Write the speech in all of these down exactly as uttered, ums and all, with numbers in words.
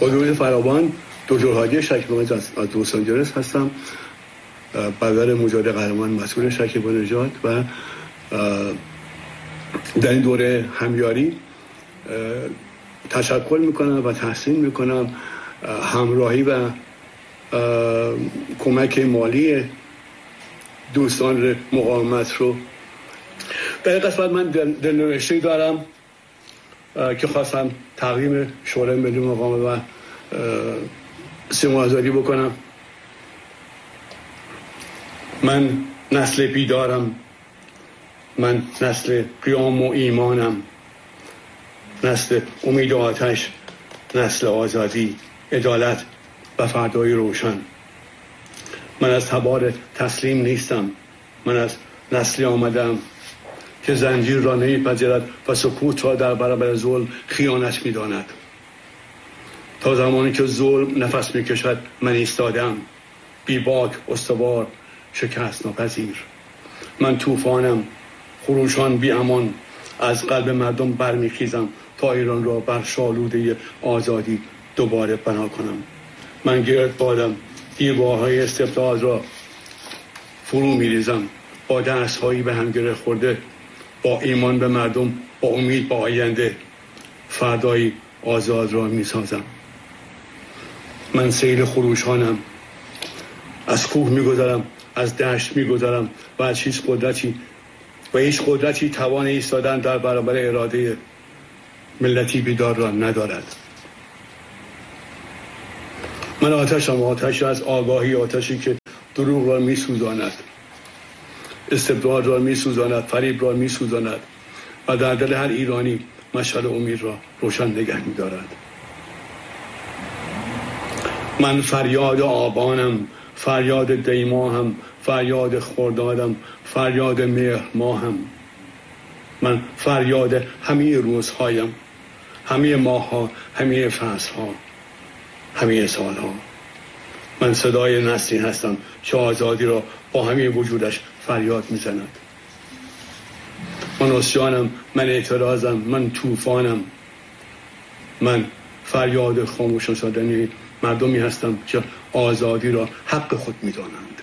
با درود فراوان، دکتر هادی شکیبا از لس آنجلس هستم، برادر مجاهد قهرمان مسئول شکیبا نژاد و در این دوره همیاری تشکر میکنم و تحسین میکنم همراهی و کمک مالی دوستان مقاومت رو. در این قسمت من دلنوشته‌ای دارم که خواستم تقدیم شورای ملی مقاومت و سیما آزادی بکنم. من نسل بیدارم، من نسل قیام و ایمانم، نسل امید و آتش، نسل آزادی، عدالت و فردای روشن. من از تبار تسلیم نیستم، من از نسلی آمدم که زنجیر را نمیپذیرد و سکوت را در برابر ظلم خیانت میداند. تا زمانی که ظلم نفس میکشد من ایستادم، بی باک، استوار، شکست ناپذیر. من طوفانم، خروشان بی امان، از قلب مردم برمیخیزم تا ایران را بر شالوده آزادی دوباره بنا کنم. من گرد بادم، دیوارهای استبداد را فرو میریزم، با دستهایی به هم گره خورده، با ایمان به مردم، با امید به آینده، فردایی آزاد را میسازم. من سیل خروشانم، از کوه میگذرم، از دشت میگذرم و از هیچ قدرتی و هیچ قدرتی توان ایستادن در برابر اراده ملتی بیدار را ندارد. من آتشم، آتشی از آگاهی، آتشی که دروغ را میسوزاند، استبداد را میسوزاند، فریب را میسوزاند و در دل هر ایرانی مشعل امید را روشن نگه می‌دارد. من فریاد آبانم، فریاد دیماهم، فریاد خردادم، فریاد مهر ماهم. من فریاد همه روزهایم، همه ماهها، همه فصلها، همه سالها. من صدای نسلی هستم که آزادی را با همه وجودش فریاد میزند. من اسیانم، من اعتراضم، من طوفانم. من فریاد خاموش نشدنی مردمی هستم که آزادی را حق خود میدانند.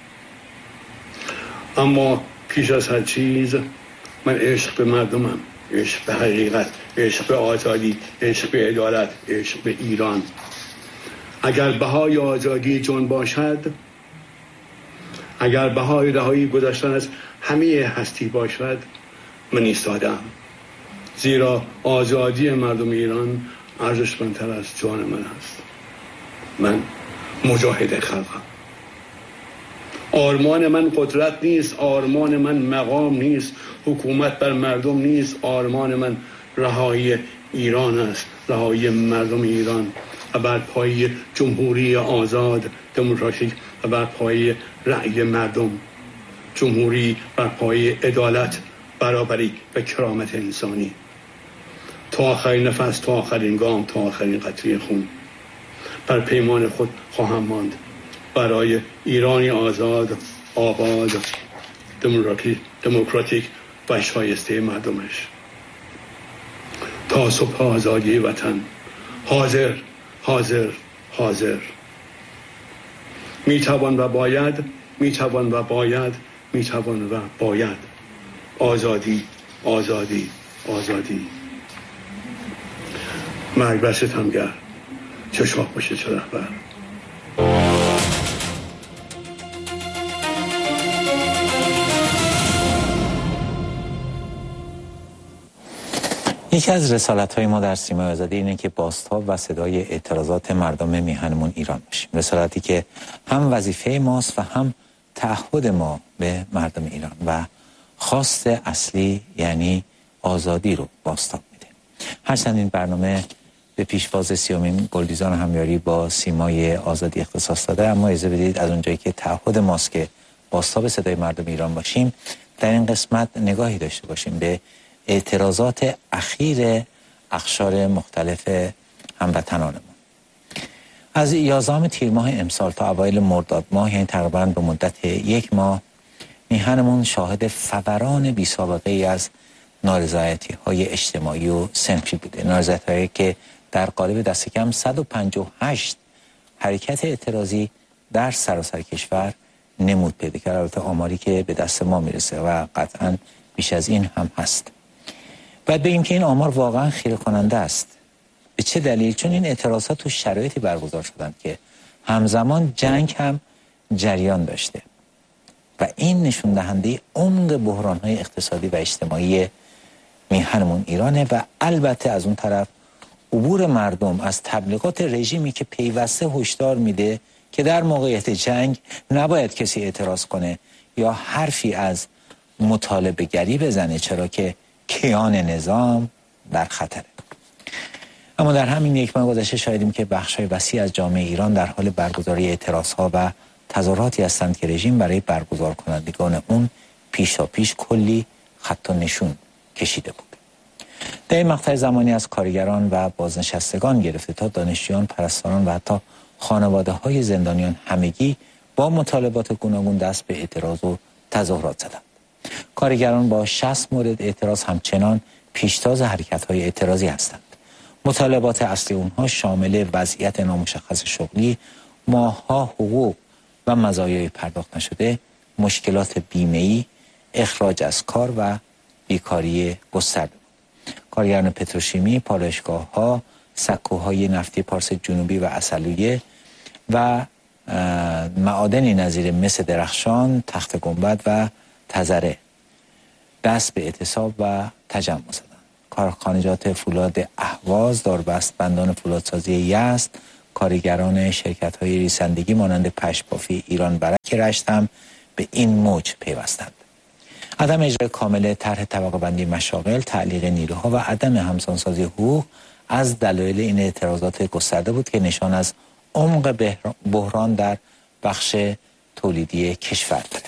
اما پیش از هر چیز من عشق به مردمم، عشق به حقیقت، عشق به آزادی، عشق به عدالت، عشق به ایران. اگر بهای آزادی جان باشد، اگر بهای رهایی گذشتن از همه هستی باشد، من ایستادم، زیرا آزادی مردم ایران ارزشمندتر از جان من است. من مجاهد خلقم. آرمان من قدرت نیست، آرمان من مقام نیست، حکومت بر مردم نیست. آرمان من رهایی ایران است، رهایی مردم ایران و بر پای جمهوری آزاد دموکراتیک و بر پای رأی مردم، جمهوری بر پای عدالت، برابری و کرامت انسانی. تا آخرین نفس، تا آخرین گام، تا آخرین قطره خون بر پیمان خود خواهم ماند برای ایرانی آزاد، آباد، دموکراتیک و شایسته مردمش. تا صبح آزادی وطن حاضر، حاضر، حاضر. میتوان و باید، میتوان و باید، میتوان و باید. آزادی، آزادی، آزادی. مرگ بر ستمگر، چه شاه باشه چه رهبر. یکی از رسالت‌های ما در سیمای آزادی اینه که بازتاب و صدای اعتراضات مردم میهنمون ایران باشیم. رسالتی که هم وظیفه ماست و هم تعهد ما به مردم ایران و خواست اصلی یعنی آزادی رو بازتاب میده. هرچند این برنامه به پیشواز سیومین گلدیزان همیاری با سیمای آزادی اختصاص داده، اما اجازه بدید از اونجایی که تعهد ماست که بازتاب صدای مردم ایران باشیم، در این قسمت نگاهی داشته باشیم به اعتراضات اخیر اقشار مختلف هموطنانمون. از یازدهم تیر ماه امسال تا اوایل مرداد ماه، یعنی تقریباً به مدت یک ماه، میهنمون شاهد فوران بی سابقه ای از نارضایتی های اجتماعی و صنفی بوده. نارضایتی هایی که در قالب دست کم صد و پنجاه و هشت حرکت اعتراضی در سراسر کشور نمود پیدا کرد. البته آماری که به دست ما میرسه و قطعاً بیش از این هم هست. باید بگیم که این آمار واقعاً خیره کننده است. به چه دلیل؟ چون این اعتراضات تو شرایطی برگزار شدند که همزمان جنگ هم جریان داشته و این نشون دهنده عمق بحران‌های اقتصادی و اجتماعی میهنمون ایرانه و البته از اون طرف عبور مردم از تبلیغات رژیمی که پیوسته هشدار میده که در موقعیت جنگ نباید کسی اعتراض کنه یا حرفی از مطالبه گری بزنه، چرا که کیان نظام در خطره. اما در همین یک ماه گذشته شاهدیم که بخش‌های وسیع از جامعه ایران در حال برگزاری اعتراض‌ها و تظاهراتی هستند که رژیم برای برگزار کنندگان اون پیشا پیش کلی خط و نشون کشیده بود. در این مقطع زمانی از کارگران و بازنشستگان گرفته تا دانشجویان، پرستاران و حتی خانواده‌های زندانیان همگی با مطالبات گوناگون دست به اعتراض و تظاهرات زدند. کارگران با شصت مورد اعتراض همچنان پیشتاز حرکت‌های اعتراضی هستند. مطالبات اصلی اونها شامل وضعیت نامشخص شغلی، ماه‌ها حقوق و مزایای پرداخت نشده، مشکلات بیمه‌ای، اخراج از کار و بیکاری گسترده بود. کارگران پتروشیمی، پالایشگاه‌ها، سکوهای نفتی پارس جنوبی و عسلویه و معادنی نظیر مس درخشان، تخت گنبد و تزره دست به اعتصاب و تجمع زدند. کارخانجات فولاد اهواز، داربست بندان فولادسازی یزد، کارگران شرکت‌های ریسندگی مانند پشبافی ایران برک رشت هم به این موج پیوستند. عدم اجرای کامل طرح طبقه بندی مشاغل، تعلیق نیروها و عدم همسانسازی حقوق از دلایل این اعتراضات گسترده بود که نشان از عمق بحران در بخش تولیدی کشور داره.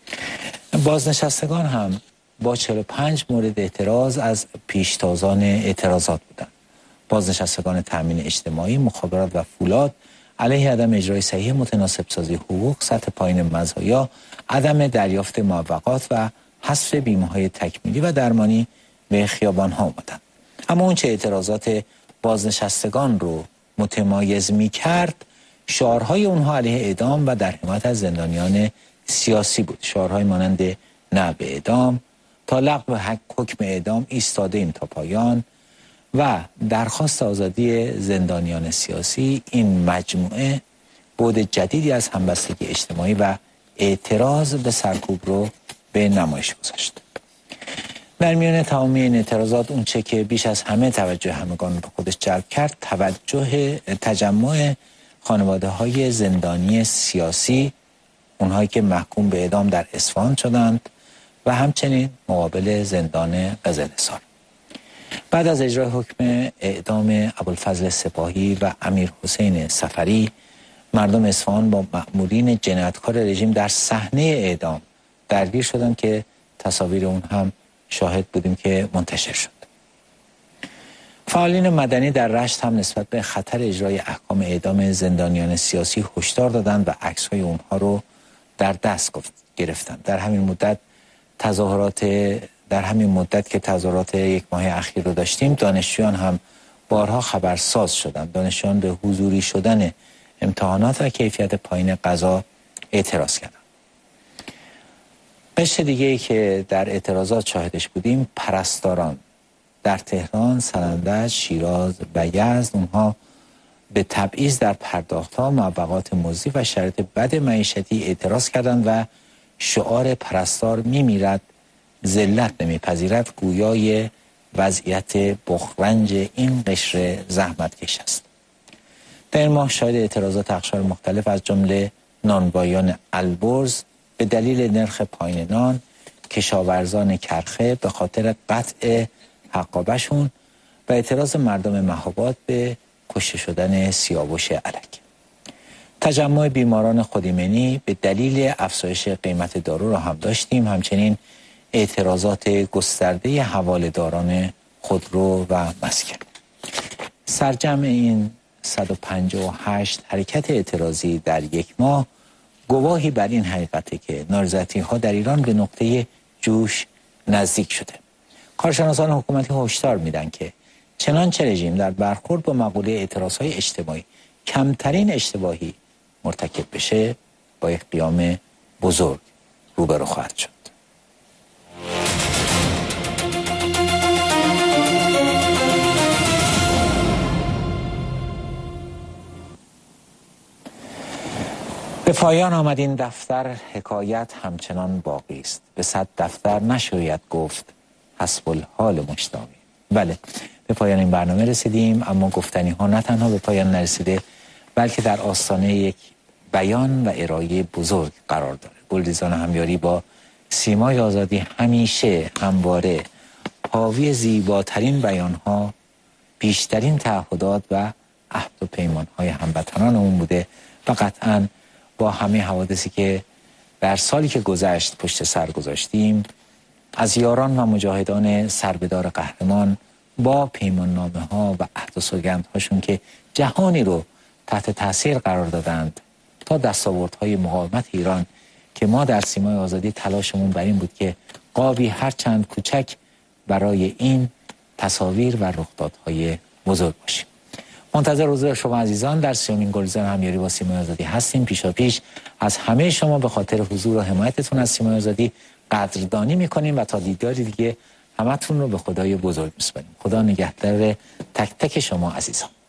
بازنشستگان هم با چهل و پنج مورد اعتراض از پیشتازان اعتراضات بودند. بازنشستگان تامین اجتماعی، مخابرات و فولاد علیه عدم اجرای صحیح متناسب سازی حقوق، سطح پایین مزایا، عدم دریافت معوقات و حذف بیمه‌های تکمیلی و درمانی به خیابان‌ها آمدند. اما اون چه اعتراضات بازنشستگان رو متمایز می‌کرد، شعارهای اونها علیه اعدام و در حمایت از زندانیان سیاسی بود. شعارهای مانند نه به اعدام، تا لغو حکم اعدام ایستاده ایم تا پایان و درخواست آزادی زندانیان سیاسی. این مجموعه بعد جدیدی از همبستگی اجتماعی و اعتراض به سرکوب رو به نمایش گذاشت. در میان تمامی این اعتراضات اون چه که بیش از همه توجه همگان به خودش جلب کرد، توجه تجمع خانواده های زندانی سیاسی، اونهایی که محکوم به اعدام در اصفهان شدند و همچنین مقابل زندان قزل‌حصار. بعد از اجرای حکم اعدام ابوالفضل سپاهی و امیر حسین سفری، مردم اصفهان با مأمورین جنایتکار رژیم در صحنه اعدام درگیر شدند که تصاویر اون هم شاهد بودیم که منتشر شد. فعالین مدنی در رشت هم نسبت به خطر اجرای احکام اعدام زندانیان سیاسی هشدار دادند و عکس‌های اونها رو در دست گرفتند. در همین مدت تظاهرات در همین مدت که تظاهرات یک ماه اخیر رو داشتیم، دانشجویان هم بارها خبرساز شدند. دانشجویان به حضوری شدن امتحانات و کیفیت پایین قضا اعتراض کردند. قشر دیگه ای که در اعتراضات شاهدش بودیم، پرستاران در تهران، سنندج، شیراز و یزد، اونها به تبعیض در پرداخت‌ها، معوقات مزدی و شرایط بد معیشتی اعتراض کردند و شعار پرستار میمیرد ذلت نمیپذیرد گویای وضعیت بخرنج این قشر زحمتکش است. در این ماه شاهد اعتراضات اقشار مختلف از جمله نانوایان البرز به دلیل نرخ پایین نان، کشاورزان کرخه به خاطر قطع حقابشون و اعتراض مردم مهاباد به کشته شدن سیاوش الک. تجمع بیماران خودایمنی به دلیل افزایش قیمت دارو را هم داشتیم. همچنین اعتراضات گسترده حواله‌داران خودرو و مسکن. سرجمع این صد و پنجاه و هشت حرکت اعتراضی در یک ماه گواهی بر این حقیقته که نارضایتی‌ها در ایران به نقطه جوش نزدیک شده. کارشناسان حکومتی هشدار میدن که چنانچه رژیم در برخورد با مقوله اعتراضهای اجتماعی کمترین اشتباهی مرتکب بشه، با یک قیام بزرگ روبرو خواهد شد. به پایان آمد این دفتر، حکایت همچنان باقی است. به صد دفتر نشاید گفت حسب الحال مشتاقی. بله، به پایان این برنامه رسیدیم، اما گفتنی ها نه تنها به پایان نرسیده، بلکه در آستانه یک بیان و ارائه بزرگ قرار داره. گلریزان همیاری با سیمای آزادی همیشه همواره حاوی زیباترین بیان ها، بیشترین تعهدات و عهد و پیمان های هموطنانمون بوده و قطعاً با همه حوادثی که در سالی که گذشت پشت سر گذاشتیم، از یاران و مجاهدان سربدار قهرمان با پیمان نامه ها و عهد و سوگند هاشون که جهانی رو تحت تاثیر قرار دادند تا دستاوردهای مقاومت ایران، که ما در سیمای آزادی تلاشمون بر این بود که قابی هرچند کوچک برای این تصاویر و رخدادهای بزرگ باشیم. منتظر حضور شما عزیزان در سیومین گلریزان همیاری با سیمای آزادی هستیم. پیشا پیش از همه شما به خاطر حضور و حمایتتون از سیمای آزادی قدردانی میکنیم و تا دیداری دیگه همتون رو به خدای بزرگ میسپاریم. خدا نگهدار تک تک شما عزیزان.